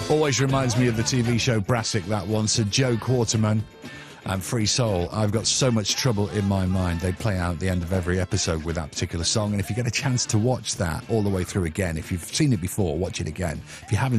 Always reminds me of the TV show Brassic, that one. So Joe Quarterman and Free Soul. I've got so much trouble in my mind. They play out at the end of every episode with that particular song. And if you get a chance to watch that all the way through again, if you've seen it before, watch it again. If you haven't